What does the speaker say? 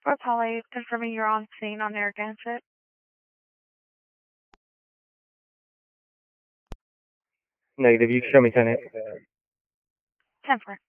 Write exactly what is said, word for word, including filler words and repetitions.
Fort Holly, confirming you're on scene on Narragansett. Negative, you can show me ten eight. ten four.